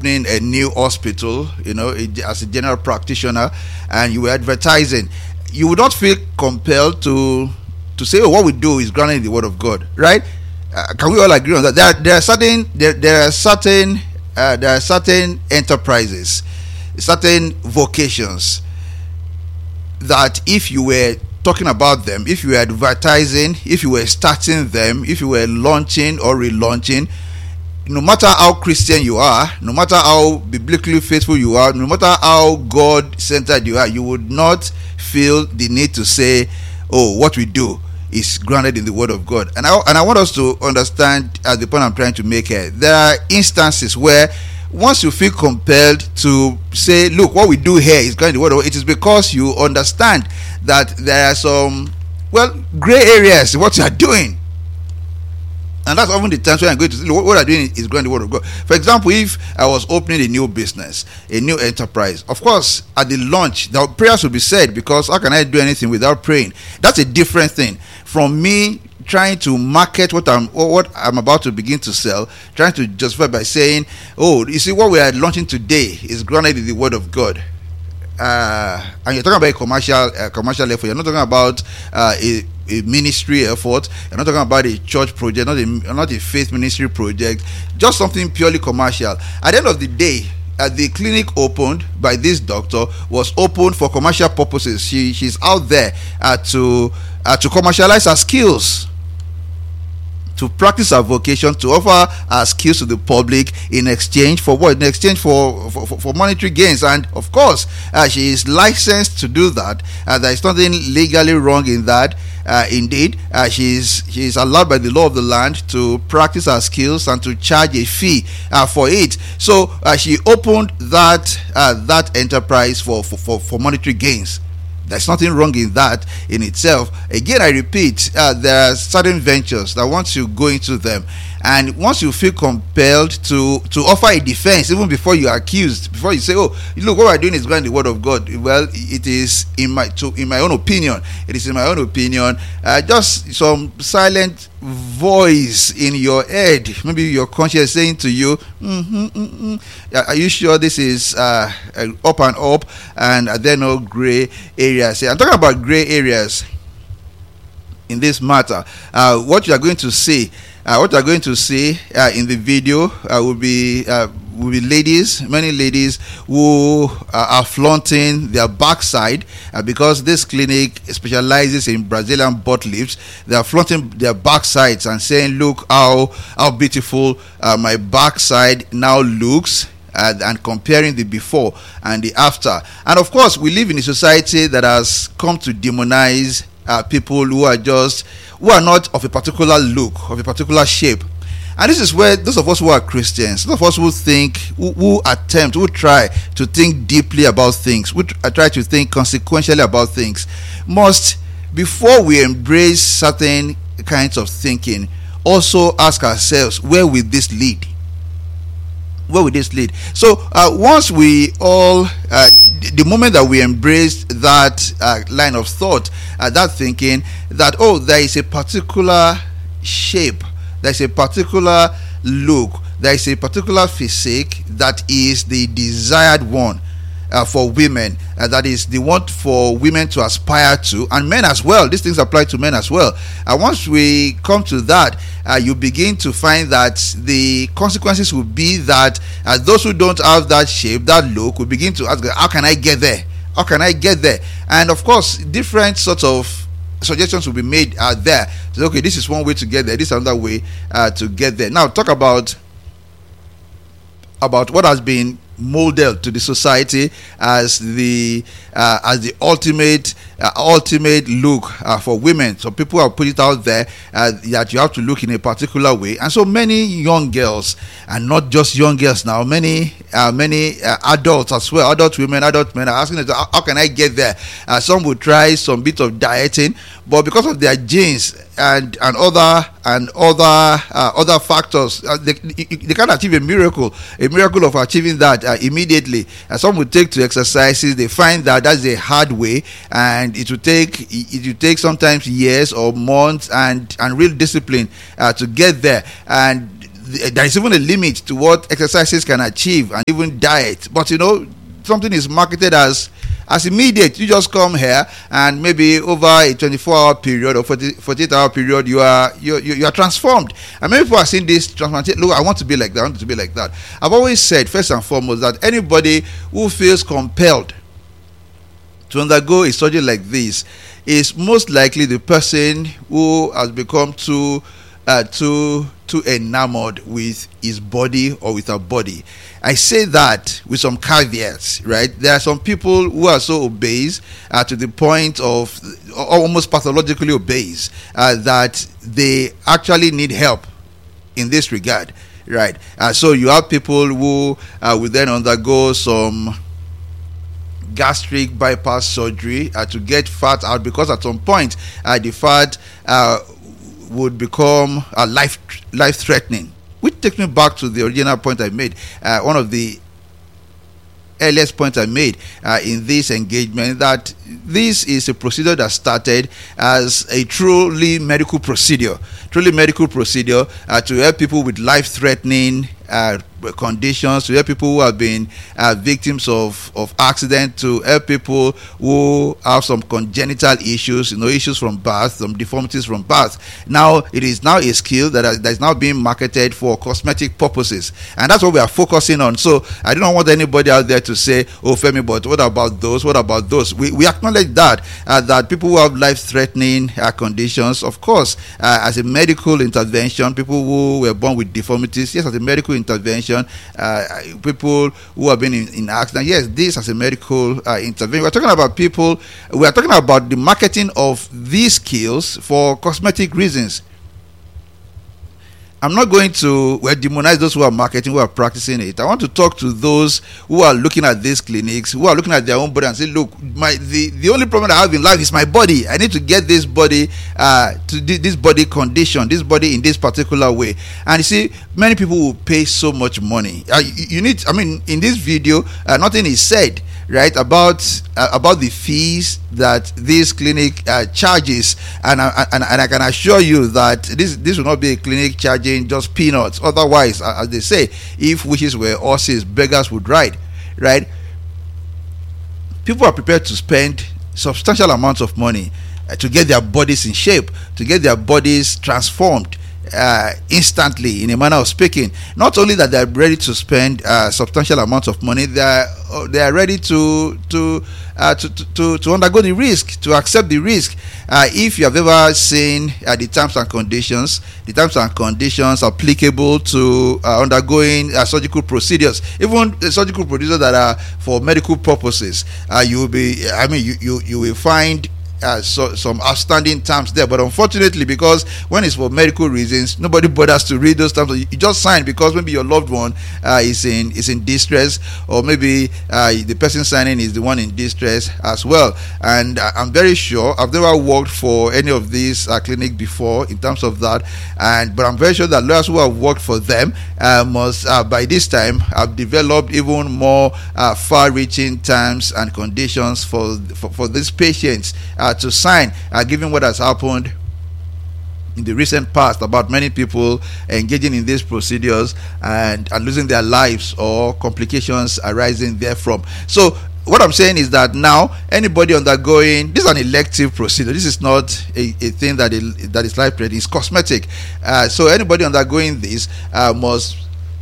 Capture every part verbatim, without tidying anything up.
opening a new hospital, you know, as a general practitioner, and you were advertising, you would not feel compelled to to say, oh, what we do is grounded in the Word of God, right? Uh, can we all agree on that? There, there are certain, there, there are certain, uh, there are certain enterprises, certain vocations that if you were talking about them, if you were advertising, if you were starting them, if you were launching or relaunching, no matter how Christian you are, no matter how biblically faithful you are, no matter how God-centered you are, you would not feel the need to say, oh, what we do is grounded in the Word of God. And I, and I want us to understand, at the point I'm trying to make here, there are instances where once you feel compelled to say, look, what we do here is grounded in the Word of God, it is because you understand that there are some, well, gray areas in what you are doing. And that's often the times when I'm going to say, what I'm doing is grounded in the Word of God. For example, if I was opening a new business, a new enterprise, of course, at the launch, the prayers will be said, because how can I do anything without praying? That's a different thing from me trying to market what I'm what I'm about to begin to sell, trying to justify by saying, oh, you see, what we are launching today is grounded in the Word of God. Uh, and you're talking about a commercial uh, commercial effort. You're not talking about uh, a, a ministry effort. You're not talking about a church project, not a, not a faith ministry project, just something purely commercial. At the end of the day, uh, the clinic opened by this doctor was opened for commercial purposes. She she's out there uh, to uh, to commercialize her skills, to practice our vocation, to offer our skills to the public in exchange for what? In exchange for for, for monetary gains. And of course, uh, she is licensed to do that. Uh, there is nothing legally wrong in that. Uh, indeed, uh, she is she is allowed by the law of the land to practice her skills and to charge a fee uh, for it. So uh, she opened that uh, that enterprise for, for, for, for monetary gains. There's nothing wrong in that in itself. Again, I repeat, uh, there are certain ventures that once you go into them, and once you feel compelled to to offer a defense, even before you are accused, before you say, oh, look, what we're doing is grounded in the Word of God. Well, it is in my to, in my own opinion, it is in my own opinion, uh, just some silent voice in your head, maybe your conscience saying to you, mm-hmm, mm-hmm. Are you sure this is uh, up and up, and are there no gray areas? I'm talking about gray areas in this matter. Uh, what you are going to see, uh, what you are going to see uh, in the video uh, will be uh, will be ladies, many ladies who uh, are flaunting their backside uh, because this clinic specializes in Brazilian butt lifts. They are flaunting their backsides and saying, look how how beautiful uh, my backside now looks. Uh, and comparing the before and the after. And of course, we live in a society that has come to demonize uh, people who are just who are not of a particular look, of a particular shape. And this is where those of us who are Christians, those of us who think, who, who attempt, who try to think deeply about things, who try to think consequentially about things, must, before we embrace certain kinds of thinking, also ask ourselves, where will this lead? Where will this lead? So uh, once we all, uh, the moment that we embrace that uh, line of thought, uh, that thinking, that, oh, there is a particular shape, there is a particular look, there is a particular physique that is the desired one uh, for women, uh, that is the one for women to aspire to, and men as well. These things apply to men as well. And once we come to that, uh, you begin to find that the consequences will be that uh, those who don't have that shape, that look, will begin to ask, how can I get there? How can I get there? And of course, different sorts of suggestions will be made uh, there. So, okay, this is one way to get there. This is another way uh, to get there. Now, talk about about what has been molded to the society as the uh, as the ultimate uh, ultimate look uh, for women. So people have put it out there uh, that you have to look in a particular way, and so many young girls, and not just young girls now, many uh, many uh, adults as well, adult women, adult men are asking them, how, how can I get there? Uh, some will try some bit of dieting, but because of their genes and and other and other uh, other factors, uh, they, they can achieve a miracle, a miracle of achieving that uh, immediately. And some will take to exercises. They find that that's a hard way, and it will take it will take sometimes years or months and and real discipline uh, to get there. And th- there is even a limit to what exercises can achieve, and even diet. But you know, something is marketed as as immediate. You just come here, and maybe over a twenty-four hour period or forty, forty-eight hour period, you are you, you you are transformed. And many people are seeing this transformation. Look, I want to be like that. I want to be like that. I've always said, first and foremost, that anybody who feels compelled to undergo a surgery like this is most likely the person who has become too uh, too too enamored with his body or with her body. I say that with some caveats, right? There are some people who are so obese uh, to the point of almost pathologically obese uh, that they actually need help in this regard, right? Uh, so you have people who uh, will then undergo some gastric bypass surgery uh, to get fat out, because at some point uh, the fat uh, would become uh, life life threatening. Which takes me back to the original point I made. Uh, one of the earliest points I made uh, in this engagement, that this is a procedure that started as a truly medical procedure, truly medical procedure uh, to help people with life-threatening uh, conditions, to help people who have been uh, victims of of accident, to help people who have some congenital issues, you know, issues from birth, some deformities from birth. Now it is now a skill that, are, that is now being marketed for cosmetic purposes, and that's what we are focusing on. So I don't want anybody out there to say, "Oh, Femi, but what about those? What about those?" We we acknowledge that uh, that people who have life-threatening uh, conditions, of course, uh, as a medical intervention, people who were born with deformities, yes, as a medical intervention, uh, people who have been in, in accident, yes, this as a medical uh, intervention. We're talking about people, we are talking about the marketing of these skills for cosmetic reasons. I'm not going to well, demonize those who are marketing, who are practicing it. I want to talk to those who are looking at these clinics, who are looking at their own body and say, look, my the, the only problem I have in life is my body. I need to get this body uh, to this body condition, this body in this particular way. And you see, many people will pay so much money. Uh, you, you need, I mean, in this video, uh, nothing is said, right, about uh, about the fees that this clinic uh, charges, and, uh, and and I can assure you that this this will not be a clinic charging just peanuts. Otherwise, uh, as they say, if wishes were horses, beggars would ride, right? People are prepared to spend substantial amounts of money uh, to get their bodies in shape, to get their bodies transformed uh, instantly, in a manner of speaking. Not only that they are ready to spend uh, substantial amounts of money, they are uh, they are ready to to, uh, to to to undergo the risk, to accept the risk. Uh, if you have ever seen uh, the terms and conditions, the terms and conditions applicable to uh, undergoing uh, surgical procedures, even uh, surgical procedures that are for medical purposes, uh, you will be. I mean, you you you will find Uh, so, some outstanding terms there, but unfortunately, because when it's for medical reasons, nobody bothers to read those terms. You just sign because maybe your loved one uh, is in is in distress, or maybe uh, the person signing is the one in distress as well. And uh, I'm very sure, I've never worked for any of these uh, clinics before in terms of that, and but I'm very sure that lawyers who have worked for them uh, must uh, by this time have developed even more uh, far-reaching terms and conditions for for, for these patients Uh, to sign, uh, given what has happened in the recent past about many people engaging in these procedures and, and losing their lives, or complications arising therefrom. So what I'm saying is that now anybody undergoing this is an elective procedure. This is not a, a thing that is, that is life-threatening. It's cosmetic. Uh, so anybody undergoing this uh, must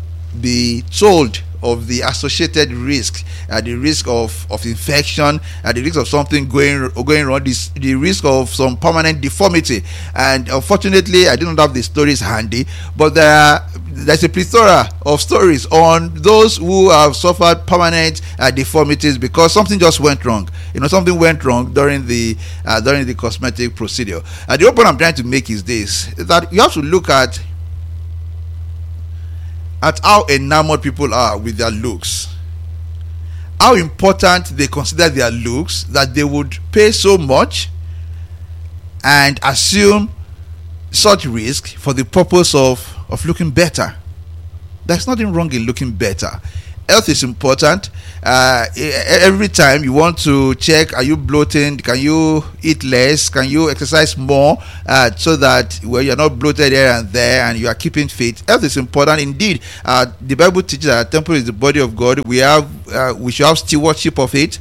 be told of the associated risk, uh, the risk of, of infection, uh, the risk of something going going wrong, this, the risk of some permanent deformity. And unfortunately, I didn't have the stories handy, but there are, there's a plethora of stories on those who have suffered permanent uh, deformities because something just went wrong. You know, something went wrong during the uh, during the cosmetic procedure. And the point I'm trying to make is this: that you have to look at at how enamored people are with their looks, how important they consider their looks, that they would pay so much and assume such risk for the purpose of, of looking better. There's nothing wrong in looking better. Health is important. Uh, e- every time you want to check, are you bloating? Can you eat less? Can you exercise more? Uh, so that well, you're not bloated here and there, and you are keeping fit. Health is important indeed. Uh, the Bible teaches that our temple is the body of God. We have, uh, we should have stewardship of it.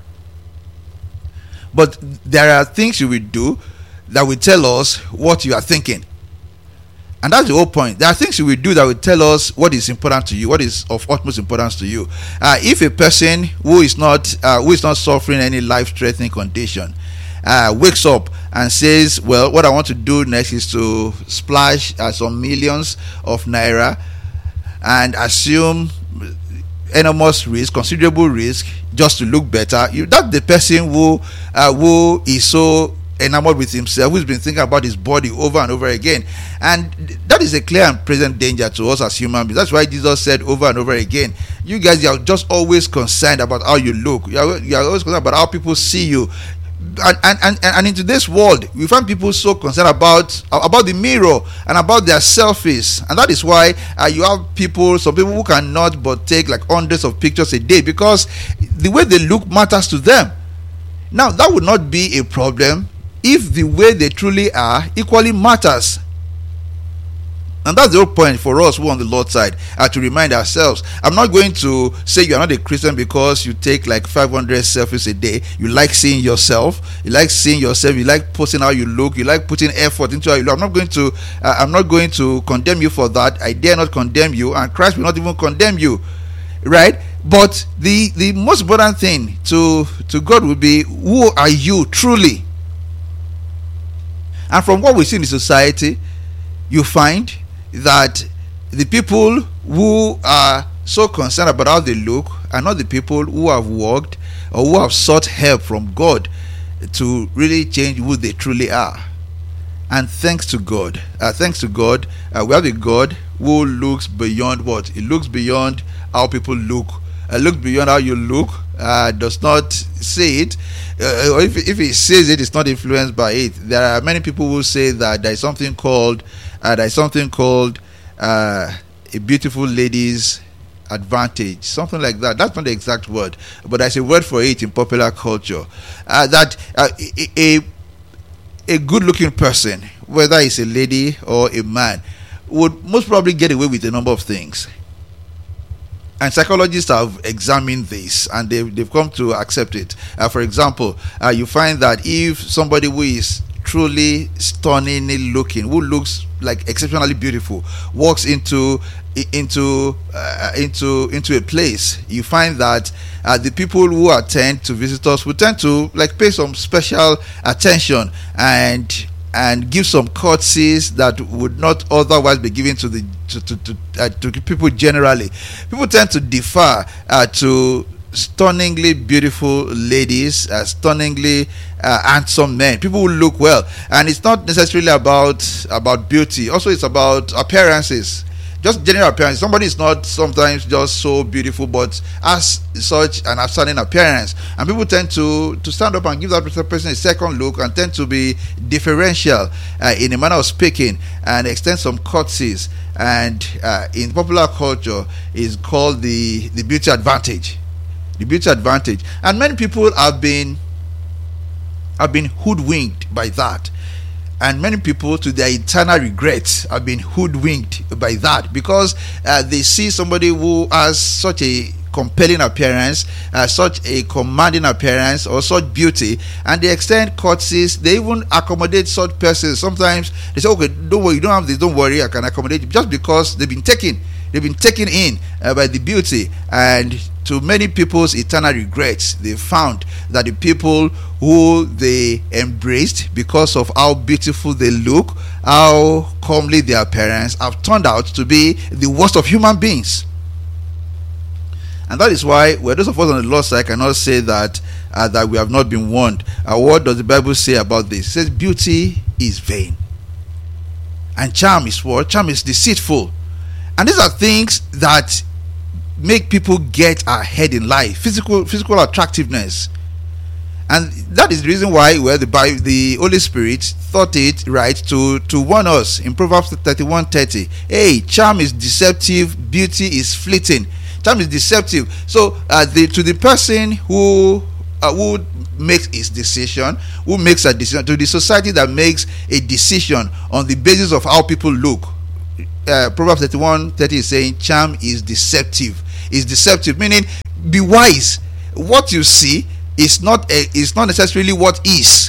But there are things you will do that will tell us what you are thinking. And that's the whole point. There are things you will do that will tell us what is important to you, what is of utmost importance to you. Uh, if a person who is not uh, who is not suffering any life-threatening condition uh, wakes up and says, "Well, what I want to do next is to splash uh, some millions of naira and assume enormous risk, considerable risk, just to look better," you, that's the person who uh, who is so enamored with himself, who's been thinking about his body over and over again. And that is a clear and present danger to us as human beings. That's why Jesus said over and over again, you guys, you are just always concerned about how you look. You are, you are always concerned about how people see you. And, and, and, and in today's world, we find people so concerned about about the mirror and about their selfies. And that is why uh, you have people, some people who cannot but take like hundreds of pictures a day, because the way they look matters to them. Now, that would not be a problem if the way they truly are equally matters. And that's the whole point for us who are on the Lord's side, uh, to remind ourselves. I'm not going to say you're not a Christian because you take like five hundred selfies a day. You like seeing yourself. You like seeing yourself. You like posting how you look. You like putting effort into how you look. I'm not going to. Uh, I'm not going to condemn you for that. I dare not condemn you, and Christ will not even condemn you, right? But the the most important thing to to God will be, who are you truly? And from what we see in the society, you find that the people who are so concerned about how they look are not the people who have worked or who have sought help from God to really change who they truly are. And thanks to God, uh, thanks to God, uh, we have a God who looks beyond what? He looks beyond how people look. Uh, looks beyond how you look. Uh, does not say it, uh, or if, if he says it, it's not influenced by it. There are many people who say that there is something called uh, there is something called uh, a beautiful lady's advantage, something like that. That's not the exact word, but there's a word for it in popular culture. Uh, that uh, a a good-looking person, whether it's a lady or a man, would most probably get away with a number of things. And psychologists have examined this, and they've, they've come to accept it. Uh, for example, uh, you find that if somebody who is truly stunningly looking, who looks like exceptionally beautiful, walks into into uh, into into a place, you find that uh, the people who attend to visitors will tend to like pay some special attention and and give some courtesies that would not otherwise be given to the to to to, uh, to people generally. People tend to defer uh, to stunningly beautiful ladies, uh, stunningly uh, handsome men, people who look well. And it's not necessarily about about beauty. Also, it's about appearances. Just general appearance. Somebody is not sometimes just so beautiful, but has such an outstanding appearance, and people tend to to stand up and give that person a second look, and tend to be differential uh, in a manner of speaking, and extend some courtesies. And uh, in popular culture, is called the the beauty advantage. The beauty advantage, and many people have been have been hoodwinked by that. And many people, to their eternal regrets, have been hoodwinked by that, because uh, they see somebody who has such a compelling appearance, uh, such a commanding appearance, or such beauty, and they extend courtesies. They even accommodate such persons. Sometimes they say, "Okay, don't worry, you don't have this. Don't worry, I can accommodate you," just because they've been taken, they've been taken in uh, by the beauty. And to many people's eternal regrets, they found that the people who they embraced because of how beautiful they look, how comely their appearance, have turned out to be the worst of human beings. And that is why, well, those of us on the Lord's side cannot say that uh, that we have not been warned. Uh, what does the Bible say about this? It says beauty is vain, and charm is what? Charm is deceitful. And these are things that make people get ahead in life. Physical physical attractiveness. And that is the reason why, well, the Bible, the Holy Spirit thought it right to to warn us in Proverbs thirty-one thirty. Hey, charm is deceptive, beauty is fleeting. Charm is deceptive. So uh, the, to the person who uh, who makes his decision, who makes a decision, to the society that makes a decision on the basis of how people look, uh, Proverbs thirty-one thirty is saying charm is deceptive. Is deceptive, meaning be wise. What you see is not a, is not necessarily what is.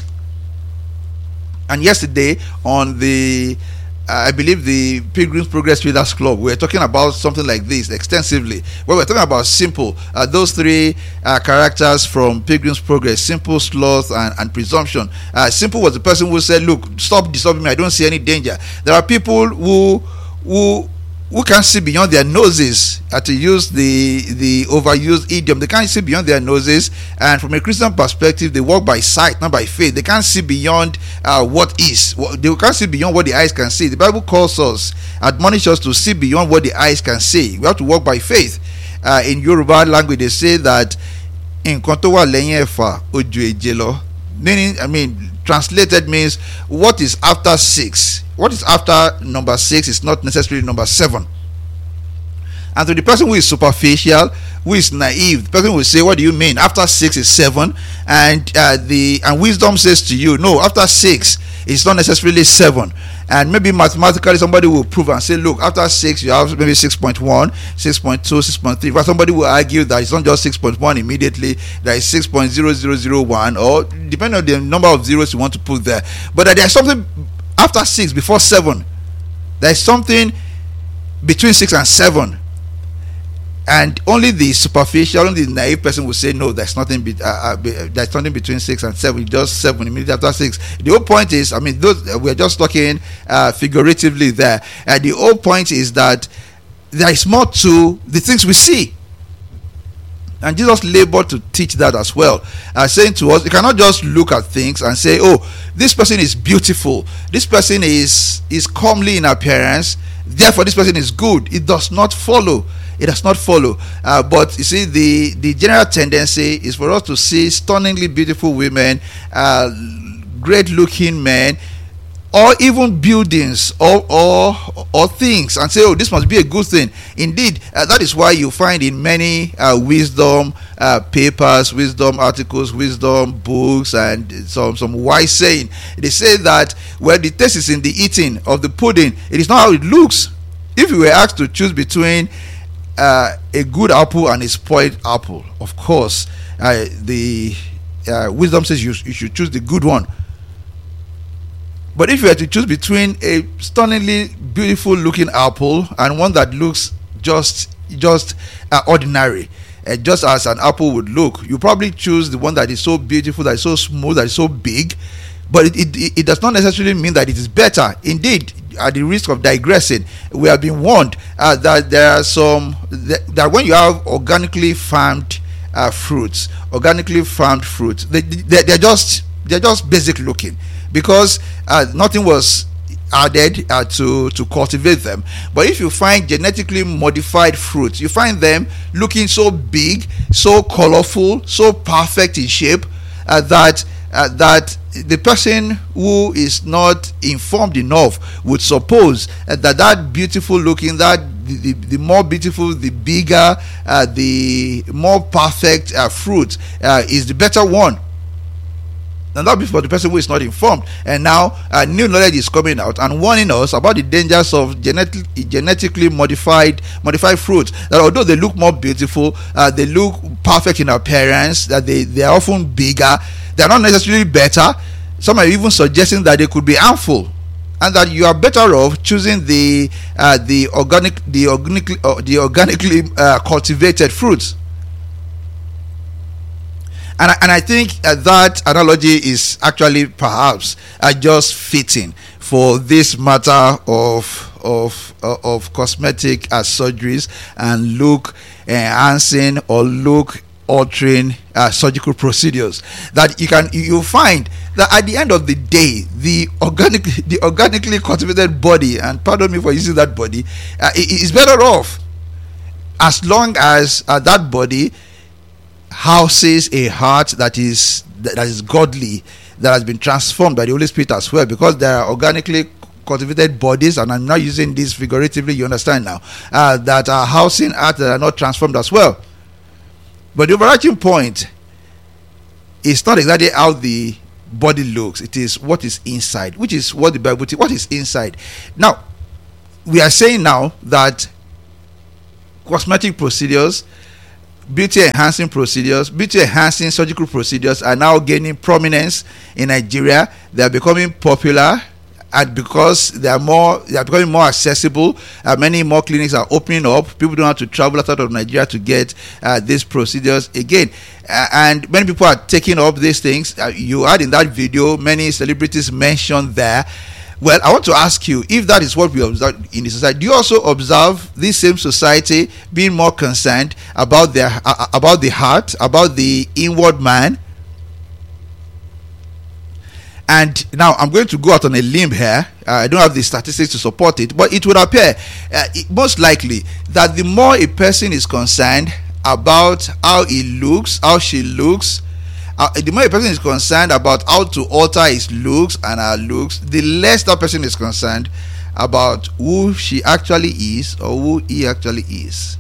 And yesterday on the uh, I believe the Pilgrim's Progress Readers Club, we were talking about something like this extensively. Well, we're talking about Simple, uh, those three uh, characters from Pilgrim's Progress: Simple, Sloth, and, and Presumption. Uh, Simple was the person who said, "Look, stop disturbing me. I don't see any danger." There are people who who who can't see beyond their noses, uh, to use the the overused idiom. They can't see beyond their noses, and from a Christian perspective, they walk by sight, not by faith. They can't see beyond uh, what is. They can't see beyond what the eyes can see. The Bible calls us, admonishes us to see beyond what the eyes can see. We have to walk by faith. Uh, in Yoruba language, they say that "nkan tó wà lẹ́yìn ẹ̀fà ó ju èje lọ," meaning, I mean, translated means what is after six. What is after number six is not necessarily number seven. And to the person who is superficial, who is naive, the person will say, "What do you mean? After six is seven?" And uh, the and wisdom says to you, "No, after six is not necessarily seven." And maybe mathematically somebody will prove and say, "Look, after six you have maybe six point one, six point two, six point three." But somebody will argue that it's not just six point one immediately, that is six point zero zero zero one, or depending on the number of zeros you want to put there. But that there's something after six, before seven. There's something between six and seven. And only the superficial, only the naive person will say, "No, there's nothing be, uh, uh, be, uh, there's nothing between six and seven. Just seven immediately after six." The whole point is, I mean, those uh, we're just talking uh, figuratively there. And the whole point is that there is more to the things we see. And Jesus labored to teach that as well, uh, saying to us, you cannot just look at things and say, "Oh, this person is beautiful. This person is is comely in appearance. Therefore, this person is good." It does not follow. It does not follow. Uh, but you see, the, the general tendency is for us to see stunningly beautiful women, uh, great-looking men, or even buildings or, or or things, and say, "Oh, this must be a good thing." Indeed, uh, that is why you find in many uh, wisdom uh, papers, wisdom articles, wisdom books, and some some wise saying, they say that, well, the taste is in the eating of the pudding. It is not how it looks. If you were asked to choose between uh, a good apple and a spoiled apple, of course, uh, the uh, wisdom says you, you should choose the good one. But if you had to choose between a stunningly beautiful looking apple and one that looks just just uh, ordinary, uh, just as an apple would look, you probably choose the one that is so beautiful, that is so smooth, that is so big. But it, it, it does not necessarily mean that it is better. Indeed, at the risk of digressing, we have been warned uh, that there are some that, that when you have organically farmed uh, fruits, organically farmed fruits, they, they they're just they're just basic looking, because uh, nothing was added uh, to to cultivate them. But if you find genetically modified fruits, you find them looking so big, so colorful, so perfect in shape, uh, that uh, that the person who is not informed enough would suppose uh, that that beautiful looking, that the, the, the more beautiful, the bigger, uh, the more perfect uh, fruit uh, is the better one. And that be for the person who is not informed. And now uh, new knowledge is coming out and warning us about the dangers of genetic, genetically modified modified fruits. That although they look more beautiful, uh, they look perfect in appearance, that they, they are often bigger, they are not necessarily better. Some are even suggesting that they could be harmful, and that you are better off choosing the uh, the organic the organically uh, the organically uh, cultivated fruits. And I, and I think uh, that analogy is actually perhaps uh, just fitting for this matter of of uh, of cosmetic uh, surgeries and look enhancing or look altering uh, surgical procedures. That you can you find that at the end of the day, the organic the organically cultivated body, and pardon me for using that body, uh, is better off as long as uh, that body houses a heart that is that is godly, that has been transformed by the Holy Spirit as well, because they are organically cultivated bodies, and I'm not using this figuratively, you understand now, uh, that are housing art that are not transformed as well. But the overarching point is not exactly how the body looks, it is what is inside, which is what the Bible teaches. What is inside? Now, we are saying now that cosmetic procedures, beauty enhancing procedures, beauty enhancing surgical procedures are now gaining prominence in Nigeria. They are becoming popular, and because they are more, they are becoming more accessible. Uh, many more clinics are opening up. People don't have to travel out of Nigeria to get uh, these procedures again. Uh, and many people are taking up these things. Uh, you had in that video many celebrities mentioned there. Well, I want to ask you, if that is what we observe in the society, do you also observe this same society being more concerned about their uh, about the heart, about the inward man? And now I'm going to go out on a limb here. Uh, I don't have the statistics to support it, but it would appear uh, it, most likely that the more a person is concerned about how he looks, how she looks, Uh, the more a person is concerned about how to alter his looks and her looks, the less that person is concerned about who she actually is or who he actually is.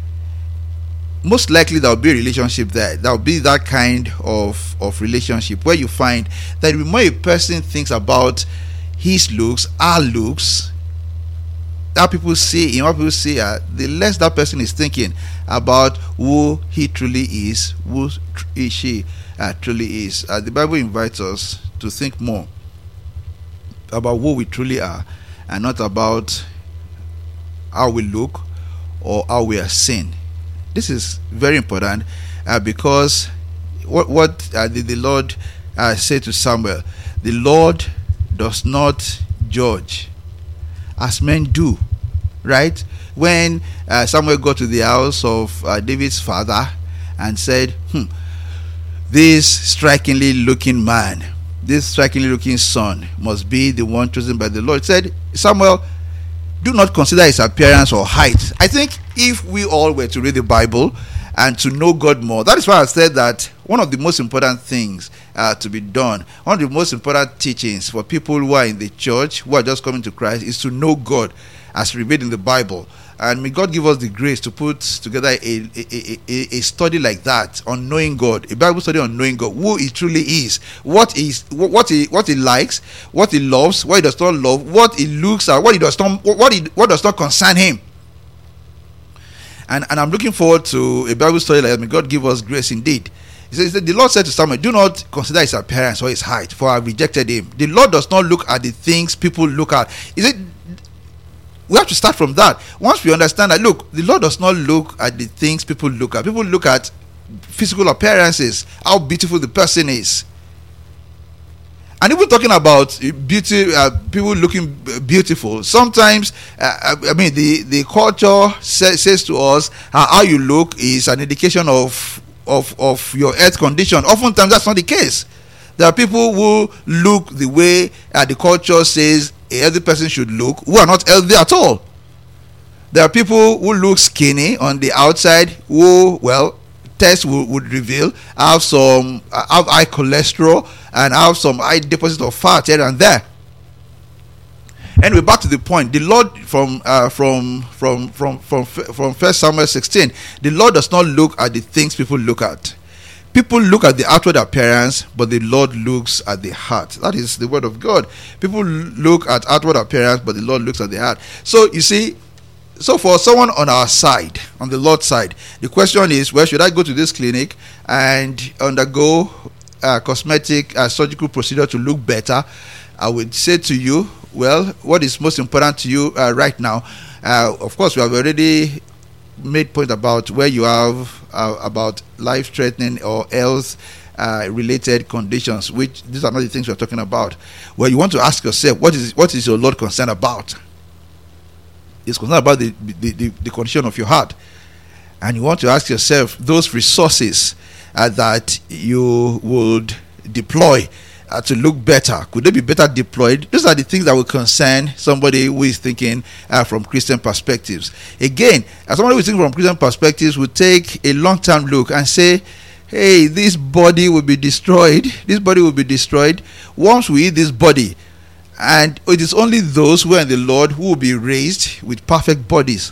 Most likely there will be a relationship there. There will be that kind of, of relationship where you find that the more a person thinks about his looks, her looks, how people see him, how people see her, the less that person is thinking about who he truly is, who tr- she Uh, truly is. Uh, the Bible invites us to think more about who we truly are, and not about how we look or how we are seen. This is very important uh, because what what uh, did the Lord uh, say to Samuel? The Lord does not judge as men do, right? When uh, Samuel got to the house of uh, David's father and said, hmm, this strikingly looking man, this strikingly looking son must be the one chosen by the Lord. It said, Samuel, do not consider his appearance or height. I think if we all were to read the Bible and to know God more, that is why I said that one of the most important things uh, to be done, one of the most important teachings for people who are in the church, who are just coming to Christ, is to know God as revealed in the Bible. And may God give us the grace to put together a, a, a, a study like that on knowing God, a Bible study on knowing God, who He truly is, what is what He what He likes, what He loves, what He does not love, what He looks at, what He does not what He what does not concern Him. And and I'm looking forward to a Bible study like that. May God give us grace indeed. He says that the Lord said to Samuel, do not consider his appearance or his height, for I have rejected him. The Lord does not look at the things people look at. Is it? We have to start from that. Once we understand that, look, the Lord does not look at the things people look at. People look at physical appearances, how beautiful the person is. And even talking about beauty, uh, people looking beautiful, sometimes, uh, I mean, the, the culture say, says to us uh, how you look is an indication of, of, of your health condition. Oftentimes, that's not the case. There are people who look the way uh, the culture says a healthy person should look, who are not healthy at all. There are people who look skinny on the outside, who, well, tests would, would reveal have some uh, have high cholesterol and have some high deposit of fat here and there. Anyway, back to the point. The Lord, from uh, from from from from from First Samuel sixteen, the Lord does not look at the things people look at. People look at the outward appearance, but the Lord looks at the heart. That is the word of God. People look at outward appearance, but the Lord looks at the heart. So you see, so for someone on our side, on the Lord's side, the question is, well, should I go to this clinic and undergo a cosmetic uh, surgical procedure to look better? I would say to you, well, what is most important to you uh, right now? Uh, of course, we have already made point about where you have uh, about life-threatening or health uh, related conditions, which these are not the things we're talking about. Well, you want to ask yourself, what is what is your Lord concerned about? He's concerned about the, the, the, the condition of your heart. And you want to ask yourself, those resources uh, that you would deploy uh, to look better, could they be better deployed? Those are the things that will concern somebody who is thinking uh, from Christian perspectives. Again, as somebody who is thinking from Christian perspectives will take a long-term look and say, hey, this body will be destroyed. This body will be destroyed once we eat this body. And it is only those who are in the Lord who will be raised with perfect bodies.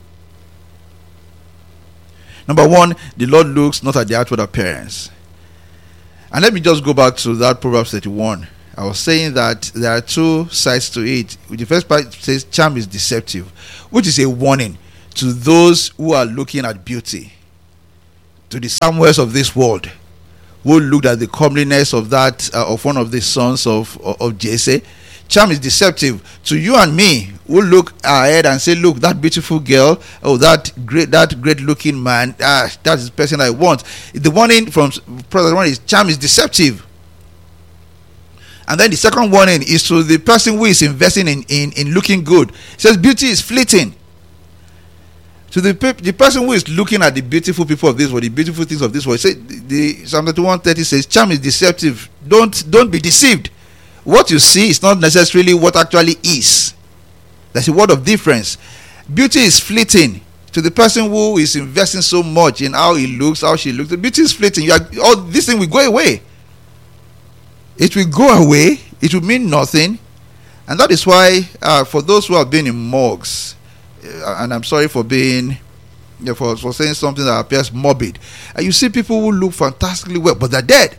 Number one, the Lord looks not at the outward appearance. And let me just go back to that Proverbs thirty-one. I was saying that there are two sides to it. The first part says charm is deceptive, which is a warning to those who are looking at beauty, to the Samuels of this world, who looked at the comeliness of that uh, of one of the sons of of, of Jesse. Charm is deceptive to you and me, who look ahead and say, look, that beautiful girl, oh, that great that great looking man, ah, that is the person I want. The warning from Prophet one is charm is deceptive. And then the second warning is to the person who is investing in, in, in looking good. It says beauty is fleeting. To the the person who is looking at the beautiful people of this world, the beautiful things of this world, say the, the Psalm thirty-one thirty says, charm is deceptive. Don't don't be deceived. What you see is not necessarily what actually is. There's a word of difference. Beauty is fleeting. To the person who is investing so much in how he looks, how she looks, the beauty is fleeting. You are, all this thing will go away. It will go away. It will mean nothing. And that is why, uh, for those who have been in morgues, uh, and I'm sorry for being, you know, for, for saying something that appears morbid, and you see people who look fantastically well, but they're dead.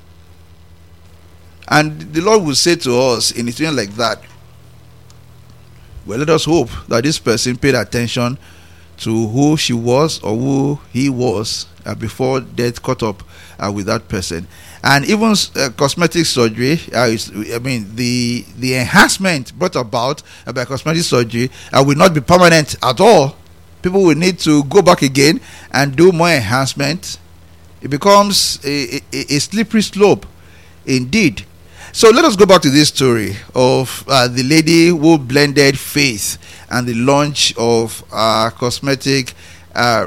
And the Lord will say to us in a situation like that, well, let us hope that this person paid attention to who she was or who he was uh, before death caught up uh, with that person. And even uh, cosmetic surgery, uh, is, I mean, the the enhancement brought about uh, by cosmetic surgery uh, will not be permanent at all. People will need to go back again and do more enhancement. It becomes a, a, a slippery slope, indeed. So let us go back to this story of uh, the lady who blended faith and the launch of a cosmetic, uh,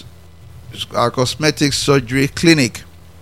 a cosmetic surgery clinic.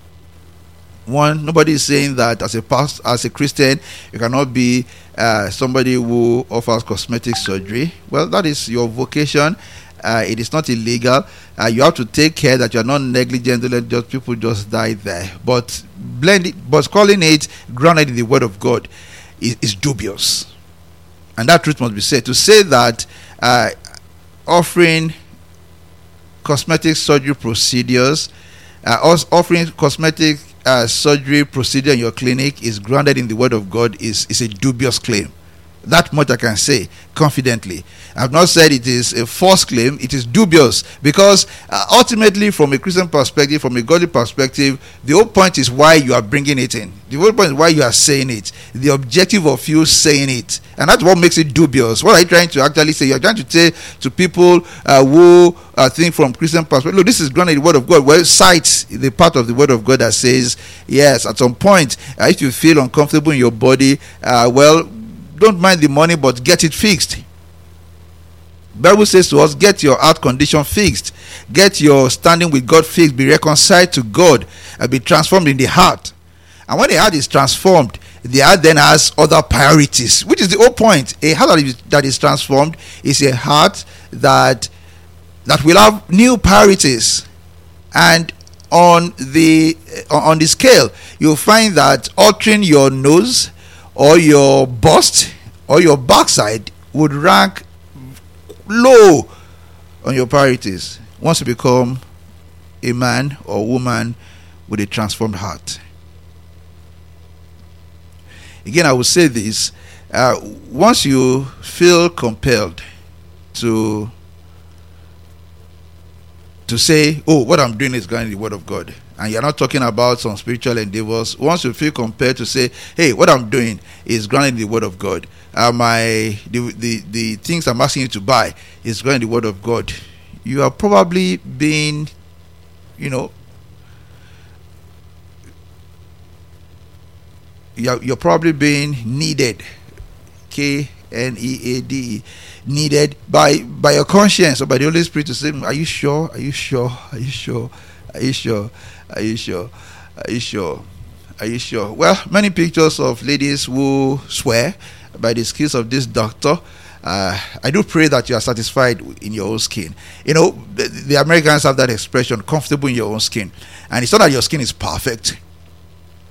One, nobody is saying that as a past, as a Christian, you cannot be uh, somebody who offers cosmetic surgery. Well, that is your vocation. Uh, it is not illegal. Uh, you have to take care that you are not negligent. Let just people just die there. But blend it, but calling it grounded in the Word of God is, is dubious, and that truth must be said. To say that uh, offering cosmetic surgery procedures, uh, offering cosmetic uh, surgery procedure in your clinic is grounded in the Word of God is is a dubious claim. That much I can say confidently. I've not said it is a false claim. It is dubious because uh, ultimately, from a Christian perspective, from a godly perspective, the whole point is why you are bringing it in. The whole point is why you are saying it. The objective of you saying it, and that's what makes it dubious. What are you trying to actually say? You're trying to say to people uh, who uh, think from Christian perspective, look, this is grounded in the Word of God. Well, cite the part of the Word of God that says, yes, at some point, uh, if you feel uncomfortable in your body, uh, well, don't mind the money, but get it fixed. Bible says to us, get your heart condition fixed, get your standing with God fixed, be reconciled to God, and be transformed in the heart. And when the heart is transformed, the heart then has other priorities, which is the whole point. A heart that is, that is transformed is a heart that that will have new priorities. And on the on the scale, you'll find that altering your nose or your bust or your backside would rank low on your priorities once you become a man or woman with a transformed heart. Again, I will say this, uh, once you feel compelled to to say, oh, what I'm doing is going in the Word of God, and you're not talking about some spiritual endeavors, once you feel compelled to say, hey, what I'm doing is grounded in the Word of God, uh, my the, the the things I'm asking you to buy is grounded in the Word of God, you are probably being, you know, you're, you're probably being needed, K N E A D E, needed by by your conscience or by the Holy Spirit to say, are you sure? Are you sure? Are you sure? Are you sure? Are you sure? Are you sure? Are you sure? Well, many pictures of ladies who swear by the skills of this doctor. Uh, I do pray that you are satisfied in your own skin. You know, the, the Americans have that expression, comfortable in your own skin. And it's not that your skin is perfect.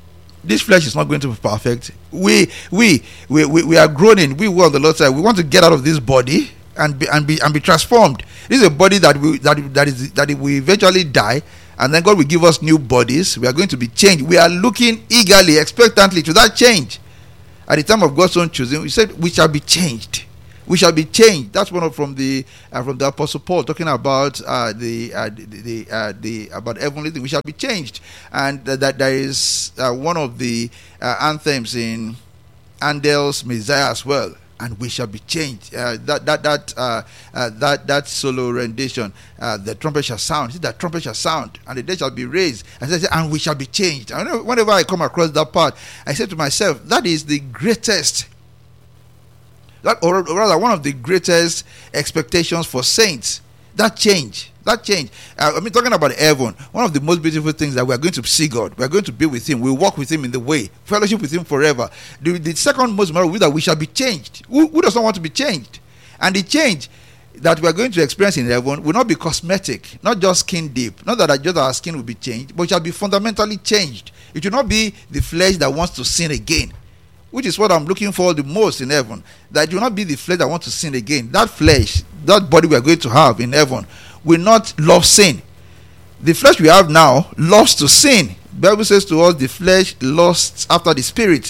This flesh is not going to be perfect. We we we we, we are groaning. We were on the Lord's side. We want to get out of this body and be and be and be transformed. This is a body that we that that is that we eventually die, and then God will give us new bodies. We are going to be changed. We are looking eagerly, expectantly to that change. At the time of God's own choosing, we said we shall be changed. We shall be changed. That's one of from the uh, from the Apostle Paul talking about uh, the uh, the the, uh, the about heavenly things. We shall be changed, and uh, that there is uh, one of the uh, anthems in Handel's Messiah as well. And we shall be changed. Uh, that that that uh, uh, that that solo rendition. Uh, the trumpet shall sound. The trumpet shall sound, and the dead shall be raised. And, say, and we shall be changed. And whenever I come across that part, I say to myself, that is the greatest. That, or rather, one of the greatest expectations for saints. That change. That change. Uh, I mean, talking about heaven, one of the most beautiful things that we are going to see God. We are going to be with Him. We walk with Him in the way. Fellowship with Him forever. The, the second most memorable is that we shall be changed. Who, who does not want to be changed? And the change that we are going to experience in heaven will not be cosmetic, not just skin deep. Not that just our skin will be changed, but it shall be fundamentally changed. It will not be the flesh that wants to sin again, which is what I'm looking for the most in heaven. That it will not be the flesh that wants to sin again. That flesh, that body we are going to have in heaven, will not love sin. The flesh we have now loves to sin. The Bible says to us, the flesh lusts after the spirit.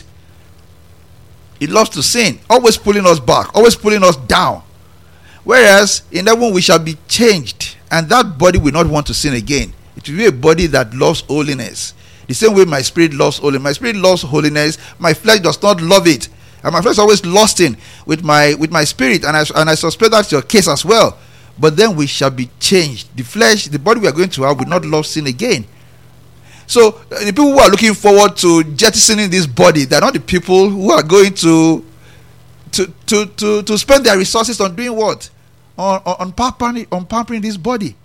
It loves to sin, always pulling us back, always pulling us down. Whereas in heaven we shall be changed, and that body will not want to sin again. It will be a body that loves holiness. The same way my spirit loves holiness. My spirit loves holiness. My flesh does not love it, and my flesh is always lusting with my with my spirit. And I and I suspect that's your case as well. But then we shall be changed. The flesh, the body we are going to have, will not love sin again. So uh, the people who are looking forward to jettisoning this body, they're not the people who are going to to to to, to spend their resources on doing what? On on, on pampering on pampering this body.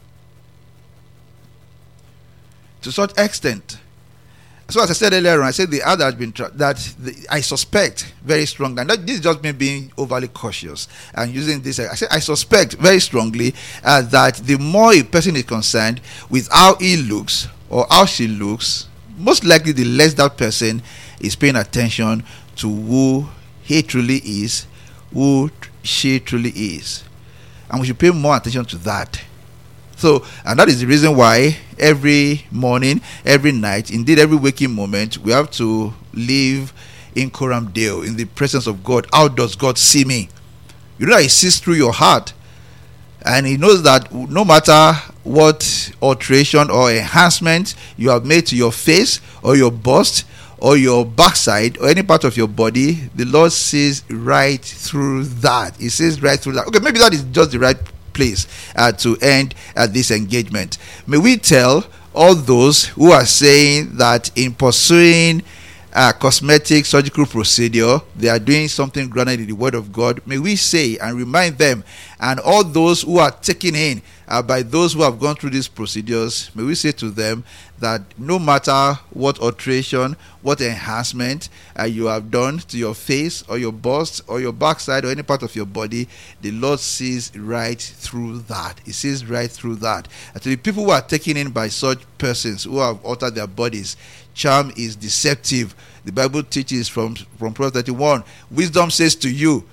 To such extent. So as I said earlier on, I said the other has been tra- that the, I suspect very strongly, and that, this is just me being overly cautious and using this. I said I suspect very strongly uh, that the more a person is concerned with how he looks or how she looks, most likely the less that person is paying attention to who he truly is, who she truly is, and we should pay more attention to that. So, and that is the reason why every morning, every night, indeed every waking moment, we have to live in coram Deo, in the presence of God. How does God see me? You know that He sees through your heart, and He knows that no matter what alteration or enhancement you have made to your face or your bust or your backside or any part of your body, the Lord sees right through that. He sees right through that. Okay, maybe that is just the right place uh, to end uh, this engagement. May we tell all those who are saying that in pursuing a cosmetic surgical procedure they are doing something grounded in the Word of God. May we say and remind them, and all those who are taken in uh, by those who have gone through these procedures, may we say to them that no matter what alteration, what enhancement uh, you have done to your face or your bust or your backside or any part of your body, the Lord sees right through that. He sees right through that. And to the people who are taken in by such persons who have altered their bodies, charm is deceptive. The Bible teaches from, from Proverbs thirty-one, wisdom says to you,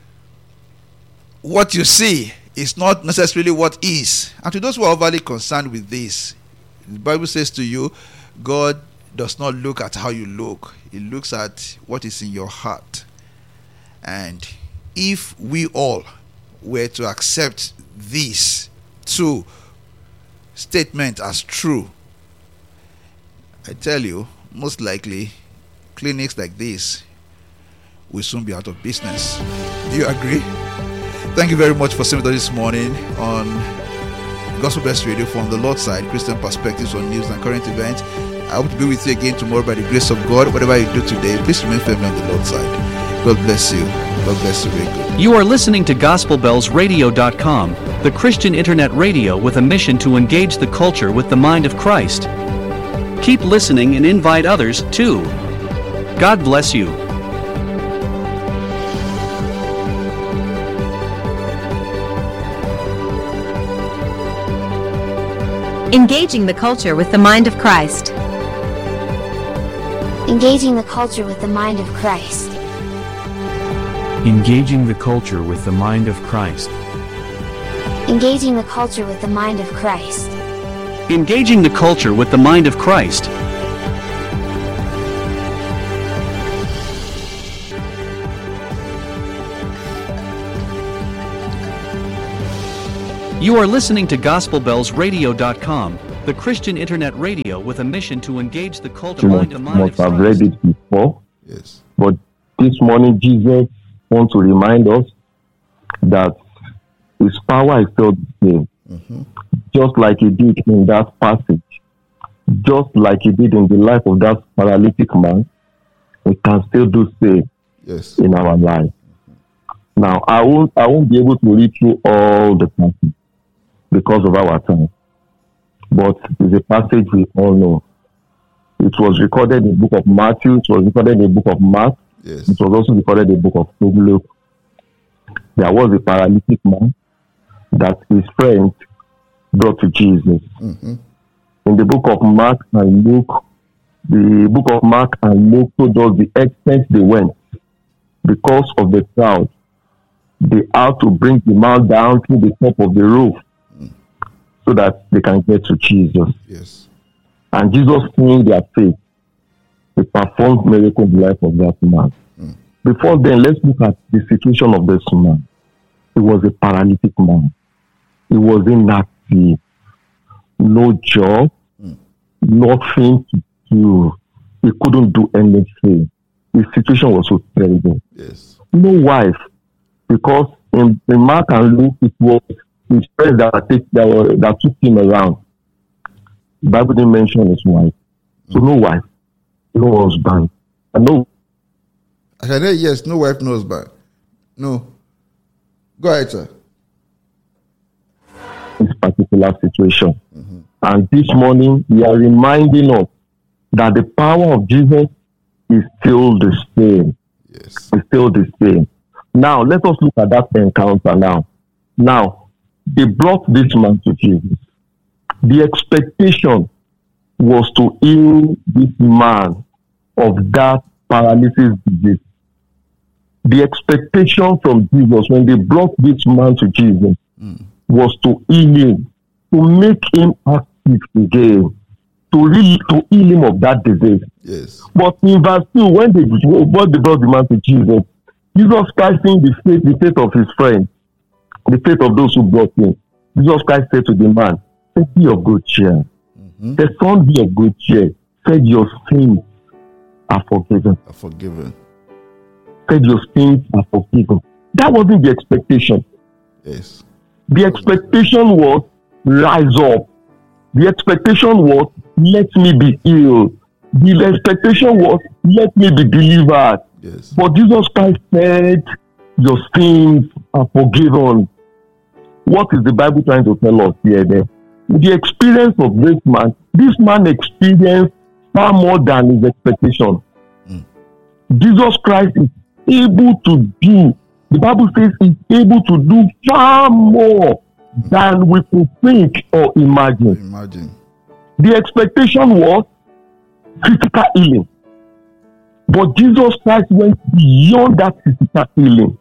what you see is not necessarily what is. And to those who are overly concerned with this, the Bible says to you, God does not look at how you look. He looks at what is in your heart. And if we all were to accept this two statement as true, I tell you, most likely clinics like this will soon be out of business. Do you agree? Thank you very much for staying with us this morning on Gospel Best Radio from the Lord's Side, Christian Perspectives on News and Current Events. I hope to be with you again tomorrow by the grace of God. Whatever you do today, please remain firmly on the Lord's side. God bless you. God bless you very good. You are listening to Gospel Bells Radio dot com, the Christian internet radio with a mission to engage the culture with the mind of Christ. Keep listening and invite others too. God bless you. Engaging the culture with the mind of Christ. Engaging the culture with the mind of Christ. Engaging the culture with the mind of Christ. Engaging the culture with the mind of Christ. Engaging the culture with the mind of Christ. You are listening to Gospel Bells Radio dot com, the Christian internet radio with a mission to engage the culture You must, with the mind of must have Christ. read it before, Yes. but this morning Jesus wants to remind us that His power is still the same, Mm-hmm. just like He did in that passage, just like He did in the life of that paralytic man. We can still do same Yes. in our life. Now, I won't, I won't be able to read through all the passage because of our time, but it's a passage we all know. It was recorded in the book of Matthew. It was recorded in the book of Mark. Yes. It was also recorded in the book of Luke. There was a paralytic man that his friends brought to Jesus. Mm-hmm. In the book of Mark and Luke, the book of Mark and Luke told us the extent they went. Because of the crowd, they had to bring the man down to the top of the roof Mm. so that they can get to Jesus. Yes. And Jesus, seeing their faith, He performed miracles in the life of that man. Mm. Before then, let's look at the situation of this man. He was a paralytic man. He was inactive. No job, Mm. nothing to do. He couldn't do anything. His situation was so terrible. Yes. No wife, because in, in Mark and Luke, it was his friends that, take, that, were, that took him around. The Bible didn't mention his wife. So no wife, no husband, and no. I can hear yes, no wife, no husband. No. Go ahead, sir. This particular situation. Mm-hmm. And this morning, we are reminding us that the power of Jesus is still the same. Yes. It's still the same. Now, let us look at that encounter now. Now, they brought this man to Jesus. The expectation was to heal this man of that paralysis disease. The expectation from Jesus when they brought this man to Jesus Mm. was to heal him, to make him active again, to, re- to heal him of that disease. Yes. But in verse two, when they, when they brought the man to Jesus, Jesus Christ, seeing the faith, the faith of his friends, the faith of those who brought him, Jesus Christ said to the man, "Be of good cheer." Mm-hmm. The son, be of good cheer. Said, "Your sins are forgiven." Are forgiven. Said, "Your sins are forgiven." That wasn't the expectation. Yes. The expectation was, rise up. The expectation was, let me be healed. The expectation was, let me be delivered. Yes. But Jesus Christ said, your sins are forgiven. What is the Bible trying to tell us here then? The experience of this man, this man experienced far more than his expectation. Mm. Jesus Christ is able to do, the Bible says he's able to do far more mm. than we could think or imagine. Imagine. The expectation was physical healing. But Jesus Christ went beyond that physical healing.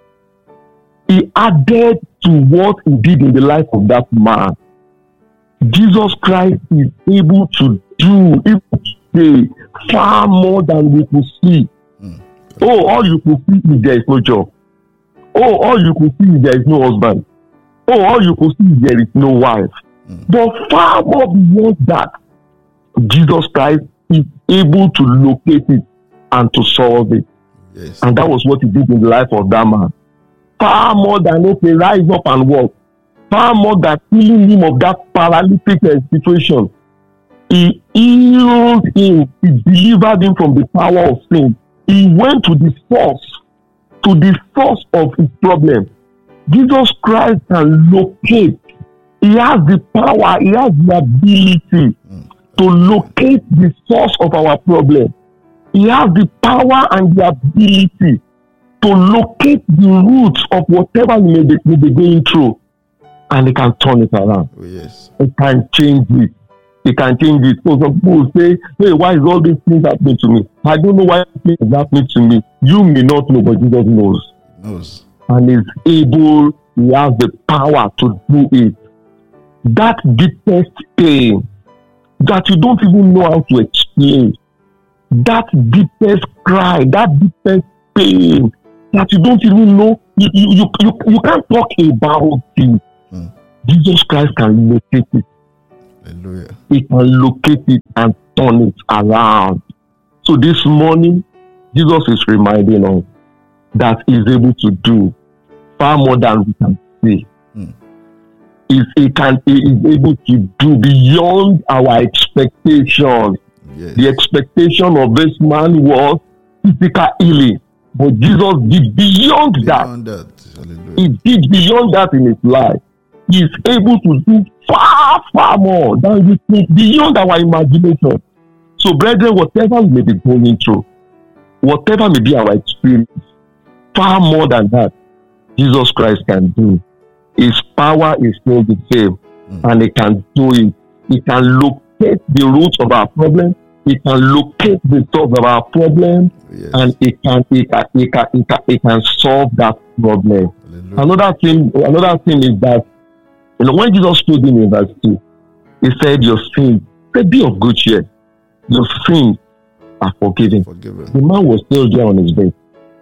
He added to what he did in the life of that man. Jesus Christ is able to do, able to say far more than we could see. Mm. Oh, all you could see is there is no job. Oh, all you could see is there is no husband. Oh, all you could see is there is no wife. Mm. But far more beyond that, Jesus Christ is able to locate it and to solve it. Yes. And that was what he did in the life of that man. Far more than, okay, rise up and walk. Far more than healing him of that paralytic situation. He healed him. He delivered him from the power of sin. He went to the source, to the source of his problem. Jesus Christ can locate. He has the power, he has the ability mm. to locate the source of our problem. He has the power and the ability to locate the roots of whatever we may be, may be going through. And he can turn it around. Oh, yes. He can change it. He can change it. So some people will say, hey, why is all these things happening to me? I don't know why things are happening to me. You may not know, but Jesus knows. Knows. And is able, he has the power to do it. That deepest pain that you don't even know how to explain, that deepest cry, that deepest pain that you don't even know, you, you, you, you, you can't talk about it. Mm. Jesus Christ can locate it. Hallelujah. He can locate it and turn it around. So this morning, Jesus is reminding us that he's able to do far more than we can see. Mm. He, he, can, he is able to do beyond our expectations. Yes. The expectation of this man was physical healing, but Jesus did beyond, beyond that. that. He did beyond that in his life. He is able to do far, far more than we think, beyond our imagination. So, brethren, whatever we may be going through, whatever may be our experience, far more than that, Jesus Christ can do. His power is still the same, mm. and he can do it. He can locate the roots of our problem. He can locate the source of our problem, yes. and he can, he can, he can, he can, he can solve that problem. Hallelujah. Another thing, another thing is that, you know, when Jesus told him in verse two, he said, "Your sins, say, be of good cheer. Your sins are forgiven." forgiven. The man was still there on his bed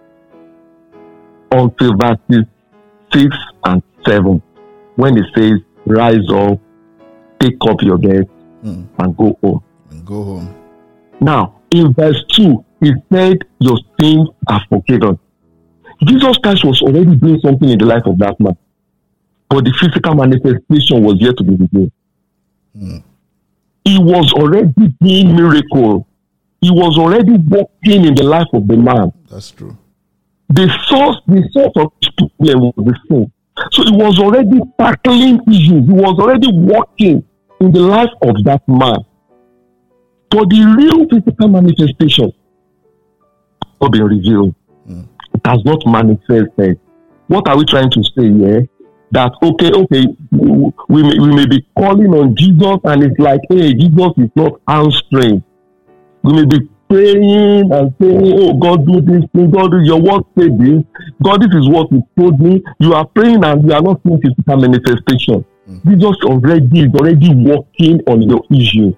until verses six and seven, when he says, "Rise up, take up your bed, mm. and go home." And go home. Now, in verse two, he said, "Your sins are forgiven." Jesus Christ was already doing something in the life of that man, but the physical manifestation was yet to be revealed. Mm. He was already doing miracle. He was already working in the life of the man. That's true. The source, the source of his problem was the sin. So he was already tackling issues. He was already working in the life of that man. But the real physical manifestation has not been revealed. Mm. It has not manifested. What are we trying to say here? That, okay, okay, we may, we may be calling on Jesus and it's like, hey, Jesus is not answering. We may be praying and saying, oh, God, do this thing, God, do your word, say this. God, this is what you told me. You are praying and you are not seeing physical manifestation. Mm-hmm. Jesus already is already working on your issue.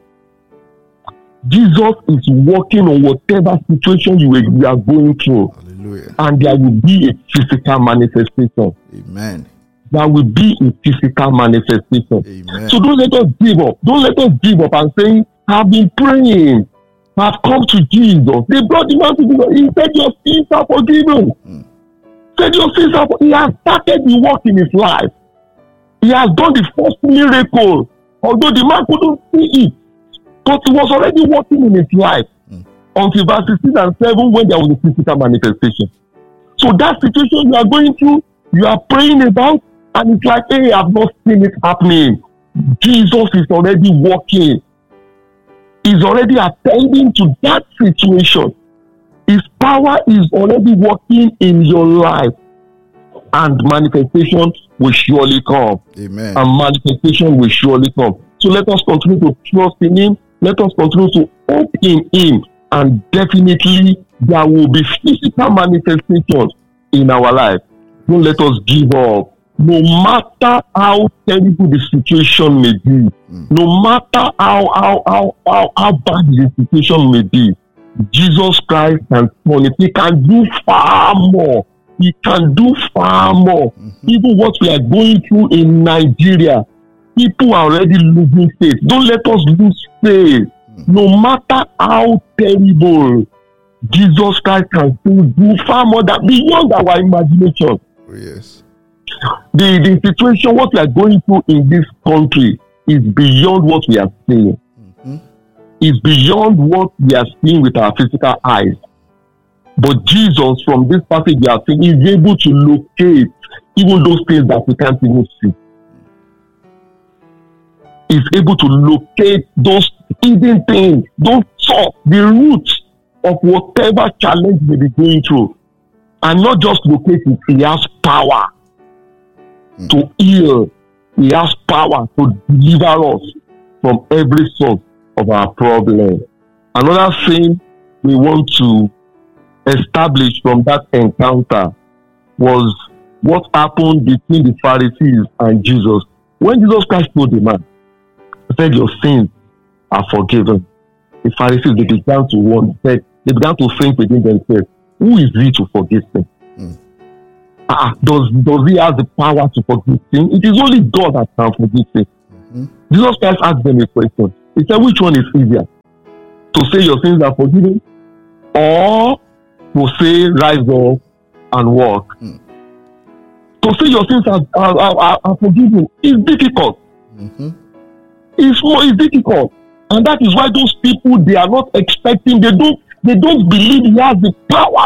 Jesus is working on whatever situation you are, you are going through. Hallelujah. And there will be a physical manifestation. Amen. There will be a physical manifestation. Amen. So don't let us give up. Don't let us give up and say, I've been praying. I've come to Jesus. They brought him out to Jesus. He said, your sins are forgiven. Mm. Said your sins are forgiven. He has started the work in his life. He has done the first miracle. Although the man couldn't see it. But he was already working in his life. Mm. Until verse sixteen and seven, when there was a physical manifestation. So that situation you are going through, you are praying about, and it's like, hey, I've not seen it happening. Jesus is already working. He's already attending to that situation. His power is already working in your life. And manifestation will surely come. Amen. And manifestation will surely come. So let us continue to trust in him. Let us continue to hope in him. And definitely there will be physical manifestations in our life. Don't let us give up. No matter how terrible the situation may be, mm. no matter how, how, how, how, how bad the situation may be, Jesus Christ can turn it. He can do far more. He can do far more. Mm-hmm. Even what we are going through in Nigeria, people are already losing faith. Don't let us lose faith. Mm. No matter how terrible, Jesus Christ can still do far more than beyond our imagination. Oh, yes. The, the situation, what we are going through in this country is beyond what we are seeing. Mm-hmm. It's beyond what we are seeing with our physical eyes. But Jesus, from this passage we are seeing, is able to locate even those things that we can't even see. He's able to locate those hidden things, those thoughts, the roots of whatever challenge we may be going through. And not just locate it, he has power to heal. He has power to deliver us from every source of our problem. Another thing we want to establish from that encounter was what happened between the Pharisees and Jesus. When Jesus Christ told the man, he said, your sins are forgiven. The Pharisees, they began to wonder, they began to think within themselves, who is he to forgive sin? Mm. Ah, does, does he have the power to forgive sin? It is only God that can forgive sin. Mm-hmm. Jesus Christ asked them a question. He said, which one is easier? To say your sins are forgiven, or to say rise up and walk? Mm. To say your sins are, are, are, are forgiven is difficult. Mm-hmm. It's more it's difficult. And that is why those people, they are not expecting, they don't they don't believe he has the power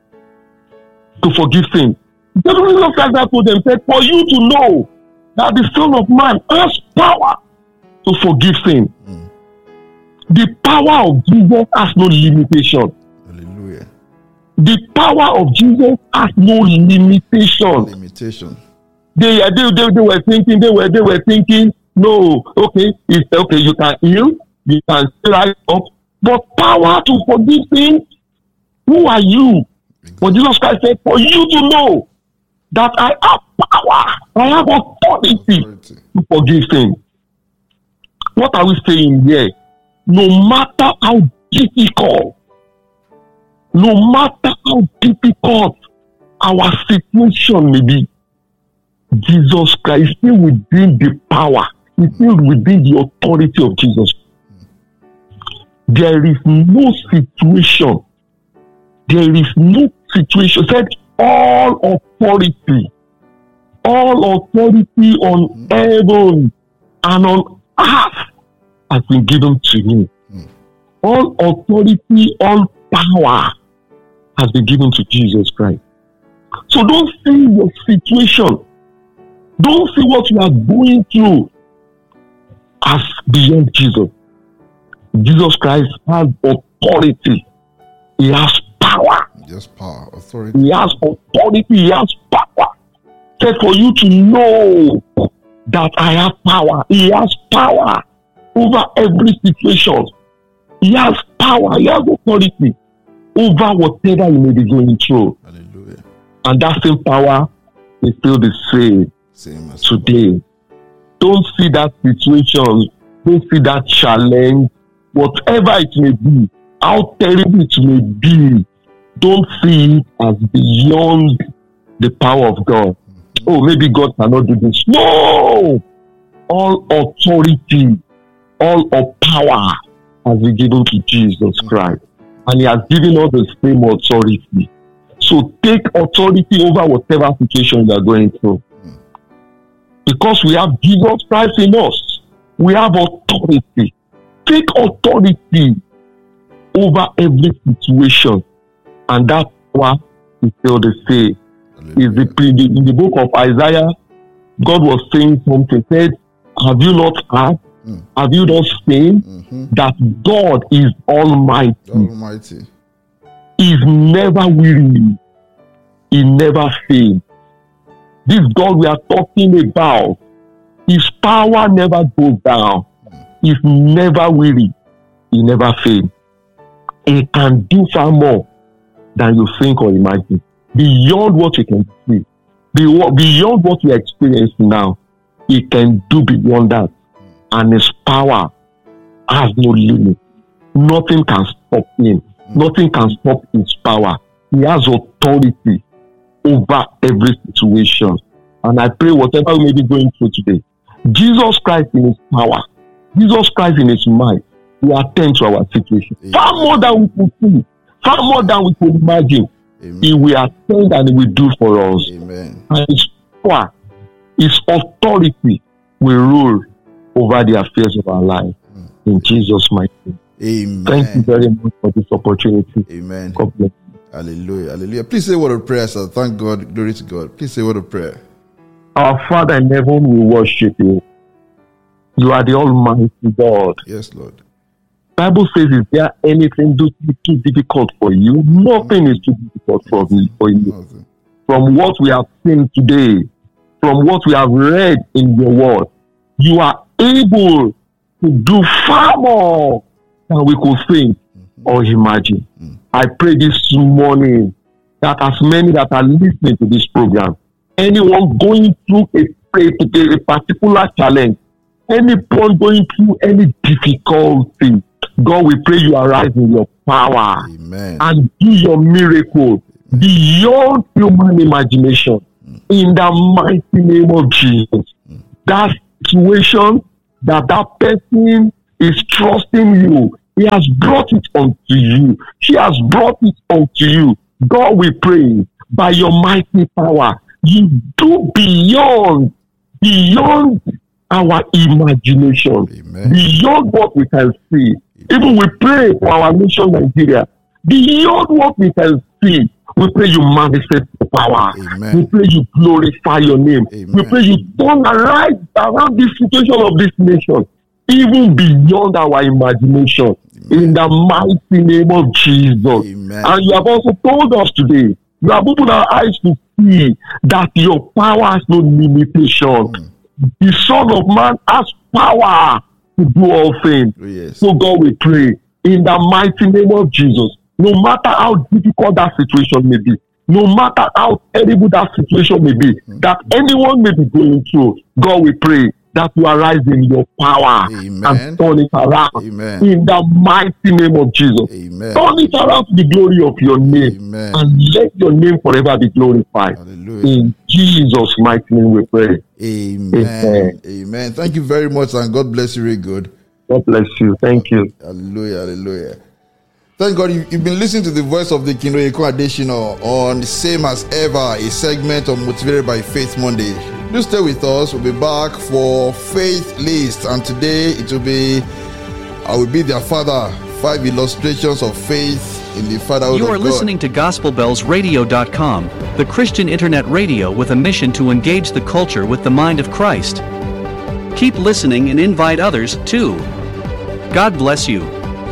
to forgive sin. The Jesus Christ told them, said, for you to know that the Son of Man has power to forgive sin. Mm. The power of Jesus has no limitation. Hallelujah. The power of Jesus has no limitation. Limitation. They, they, they, they were thinking, they were, they were thinking, no, okay, it's okay, you can heal, you can rise up, but power to forgive sin, who are you? But Jesus Christ said, for you to know that I have power, I have authority, authority. to forgive sin. What are we saying here? No matter how difficult, no matter how difficult our situation may be, Jesus Christ is still within the power, is still within the authority of Jesus. There is no situation, there is no situation, said all authority, all authority on heaven and on earth has been given to me. Mm. All authority, all power has been given to Jesus Christ. So don't see your situation, don't see what you are going through as beyond Jesus. Jesus Christ has authority. He has power. He has power, authority. He has authority. He has power. Said for you to know that I have power. He has power over every situation. He has power. He has authority over whatever you may be going through. Hallelujah. And that same power is still the same, same as today. Don't see that situation. Don't see that challenge. Whatever it may be, how terrible it may be, don't see it as beyond the power of God. Mm-hmm. Oh, maybe God cannot do this. No! All authority, all of power has been given to Jesus Christ. And he has given us the same authority. So take authority over whatever situation you are going through. Mm. Because we have Jesus Christ in us, we have authority. Take authority over every situation, and that power is still the same. Is the in the book of Isaiah, God was saying something. Said, "Have you not heard? Mm. Have you not seen mm-hmm. that God is Almighty? Almighty, He is never weary. He never fails. This God we are talking about, His power never goes down. He's never weary. He never fails. He can do far more than you think or imagine. Beyond what you can see. Beyond what you experience now. He can do beyond that. And his power has no limit. Nothing can stop him. Nothing can stop his power. He has authority over every situation. And I pray whatever we may be going through today, Jesus Christ in his power, Jesus Christ in his might, will attend to our situation. Amen. Far more than we could see, far more than we could imagine. Amen. He will attend and he will do for us. Amen. And his power, his authority will rule over the affairs of our life. Mm. In Jesus' mighty name. Amen. Thank you very much for this opportunity. Amen. God bless you. Hallelujah. Hallelujah. Please say a word of prayer, sir. Thank God. Glory to God. Please say a word of prayer. Our Father in heaven, we worship you. You are the Almighty God. Yes, Lord. Bible says, is there anything too, too difficult for you? Nothing is too difficult for me, for you. Nothing. From what we have seen today, from what we have read in your word, you are able to do far more than we could think or imagine. Mm. I pray this morning that as many that are listening to this program, anyone going through a, a, a particular challenge, anyone going through any difficulty, God, we pray you arise in your power. Amen. And do your miracle beyond human imagination. Mm. In the mighty name of Jesus. Mm. That situation that that person is trusting you, he has brought it unto you. She has brought it unto you. God, we pray by your mighty power, you do beyond, beyond our imagination, Amen. Beyond what we can see. Amen. Even we pray for our nation, Nigeria, beyond what we can see. We pray you manifest the power. Amen. We pray you glorify your name. Amen. We pray you turn around around this situation of this nation, even beyond our imagination. Amen. In the mighty name of Jesus. Amen. And you have also told us today, you have opened our eyes to see that your power has no limitation. Mm. The Son of Man has power to do all things. Oh, yes. So God, we pray in the mighty name of Jesus. No matter how difficult that situation may be, no matter how terrible that situation may be, mm. that anyone may be going through, God, we pray that you arise in your power. Amen. And turn it around. Amen. In the mighty name of Jesus. Amen. Turn it around to the glory of your name. Amen. And let your name forever be glorified. Hallelujah. In Jesus' mighty name we pray. Amen. Amen. Amen. Thank you very much, and God bless you very good. God bless you. Thank you. Hallelujah. Hallelujah. Thank God you, you've been listening to the voice of the King Onyeka Adesina on Same As Ever, a segment of Motivated by Faith Monday. Do stay with us. We'll be back for Faith List, and today it will be I will be their father. Five illustrations of faith in the fatherhood You of are God. listening to Gospel Bells Radio dot com, the Christian internet radio with a mission to engage the culture with the mind of Christ. Keep listening and invite others too. God bless you.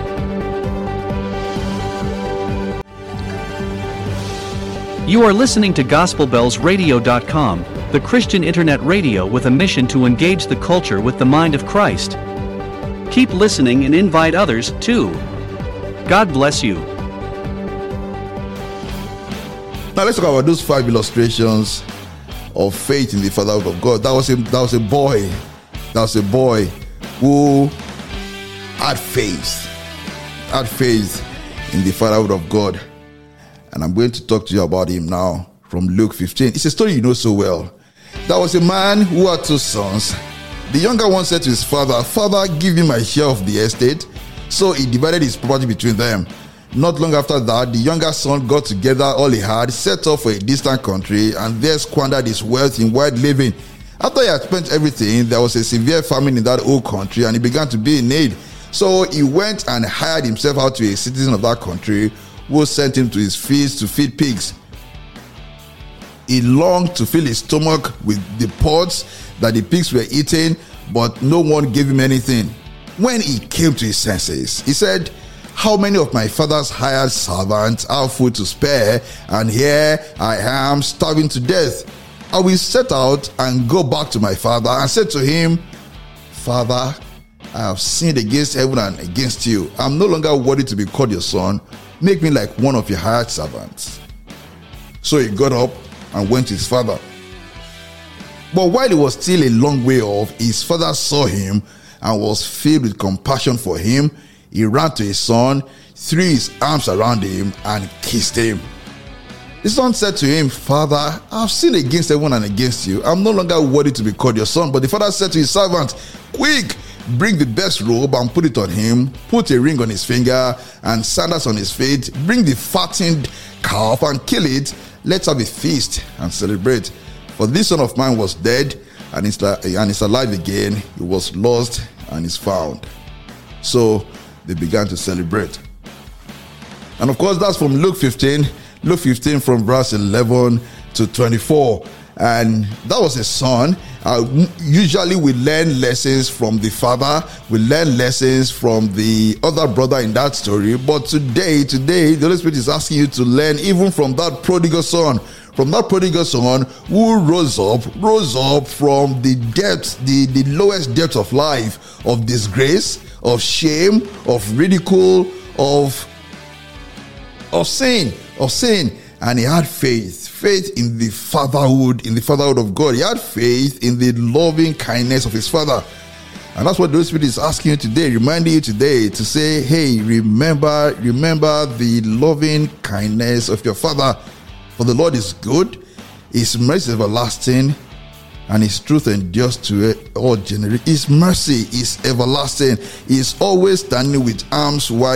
You are listening to Gospel Bells Radio dot com, the Christian internet radio with a mission to engage the culture with the mind of Christ. Keep listening and invite others too. God bless you. Now let's talk about those five illustrations of faith in the fatherhood of God. That was a that was a boy. That was a boy who had faith. Had faith in the fatherhood of God. And I'm going to talk to you about him now from Luke fifteen. It's a story you know so well. There was a man who had two sons. The younger one said to his father, "Father, give me my share of the estate." So he divided his property between them. Not long after that, the younger son got together all he had, set off for a distant country, and there squandered his wealth in wild living. After he had spent everything, there was a severe famine in that old country, and he began to be in need. So he went and hired himself out to a citizen of that country, who sent him to his fields to feed pigs. He longed to fill his stomach with the pods that the pigs were eating, but no one gave him anything. When he came to his senses, he said, "How many of my father's hired servants have food to spare, and here I am starving to death? I will set out and go back to my father and say to him, Father, I have sinned against heaven and against you. I am no longer worthy to be called your son. Make me like one of your hired servants." So he got up and went to his father. But while he was still a long way off, his father saw him and was filled with compassion for him. He ran to his son, threw his arms around him, and kissed him. The son said to him, "Father, I have sinned against heaven and against you. I am no longer worthy to be called your son." But the father said to his servant, "Quick, bring the best robe and put it on him. Put a ring on his finger and sandals on his feet. Bring the fattened calf and kill it. Let's have a feast and celebrate. For this son of mine was dead and is, and is alive again. He was lost and is found." So they began to celebrate. And of course, that's from Luke fifteen. Luke fifteen from verse eleven to twenty-four. and that was a son. Uh, usually we learn lessons from the father, we learn lessons from the other brother in that story, but today, today, the Holy Spirit is asking you to learn even from that prodigal son, from that prodigal son who rose up, rose up from the depth, the, the lowest depth of life, of disgrace, of shame, of ridicule, of, of sin, of sin. And he had faith, faith in the fatherhood, in the fatherhood of God. He had faith in the loving kindness of his father. And that's what the Holy Spirit is asking you today, reminding you today to say, hey, remember, remember the loving kindness of your father. For the Lord is good, his mercy is everlasting, and his truth endures to all generations. His mercy is everlasting. He is always standing with arms wide